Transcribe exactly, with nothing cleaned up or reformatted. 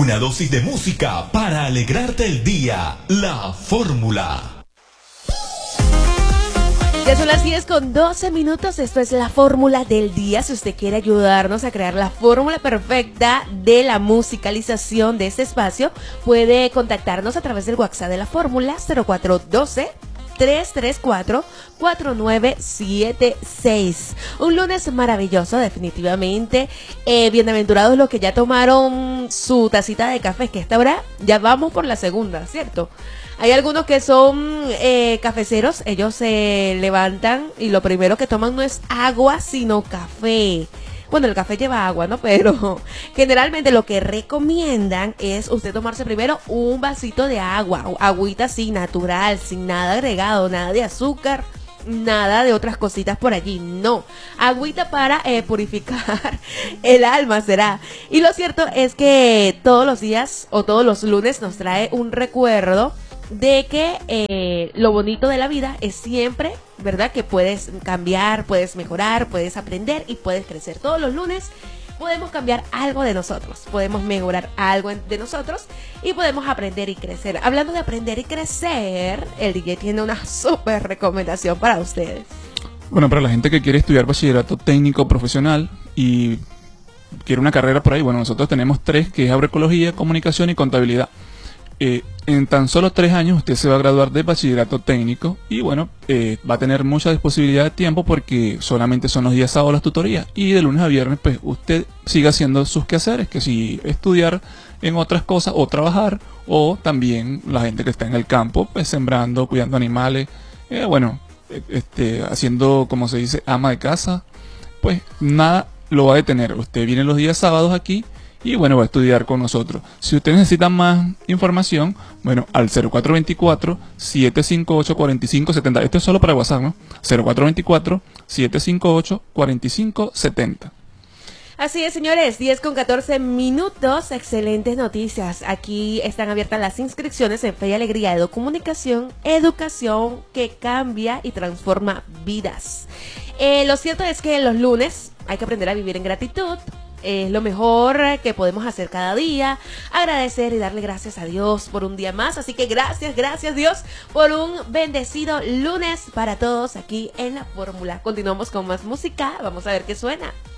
Una dosis de música para alegrarte el día. La Fórmula. Ya son las diez con doce minutos, esto es la fórmula del día. Si usted quiere ayudarnos a crear la fórmula perfecta de la musicalización de este espacio, puede contactarnos a través del WhatsApp de la fórmula cero cuatro uno dos, tres tres cuatro, cuatro nueve siete seis. Un lunes maravilloso, definitivamente. Eh, bienaventurados los que ya tomaron su tacita de café, que esta hora ya vamos por la segunda, ¿cierto? Hay algunos que son eh, cafeceros, ellos se levantan y lo primero que toman no es agua, sino café. Bueno, el café lleva agua, ¿no? Pero generalmente lo que recomiendan es usted tomarse primero un vasito de agua, agüita así, natural, sin nada agregado, nada de azúcar, nada de otras cositas por allí, no. Agüita para eh, purificar el alma será. Y lo cierto es que todos los días o todos los lunes nos trae un recuerdo de que eh, lo bonito de la vida es siempre, ¿verdad? Que puedes cambiar, puedes mejorar, puedes aprender y puedes crecer. Todos los lunes podemos cambiar algo de nosotros, podemos mejorar algo de nosotros y podemos aprender y crecer. Hablando de aprender y crecer, el D J tiene una súper recomendación para ustedes. Bueno, para la gente que quiere estudiar bachillerato técnico profesional y quiere una carrera por ahí, bueno, nosotros tenemos tres, que es agroecología, comunicación y contabilidad. Eh, en tan solo tres años usted se va a graduar de bachillerato técnico y bueno, eh, va a tener mucha posibilidad de tiempo porque solamente son los días sábados las tutorías y de lunes a viernes pues usted sigue haciendo sus quehaceres, que si estudiar en otras cosas o trabajar, o también la gente que está en el campo pues sembrando, cuidando animales, eh, bueno, eh, este, haciendo como se dice ama de casa, pues nada lo va a detener. Usted viene los días sábados aquí y bueno, va a estudiar con nosotros. Si usted necesita más información, bueno, al cero cuatro dos cuatro, siete cinco ocho, cuatro cinco siete cero. Esto es solo para WhatsApp, ¿no? cero cuatro dos cuatro, siete cinco ocho, cuatro cinco siete cero. Así es, señores, diez con catorce minutos, excelentes noticias. Aquí están abiertas las inscripciones en Fe y Alegría de Comunicación, educación que cambia y transforma vidas. Eh, lo cierto es que los lunes hay que aprender a vivir en gratitud. Es lo mejor que podemos hacer cada día, agradecer y darle gracias a Dios por un día más. Así que gracias, gracias Dios por un bendecido lunes para todos aquí en La Fórmula. Continuamos con más música, vamos a ver qué suena.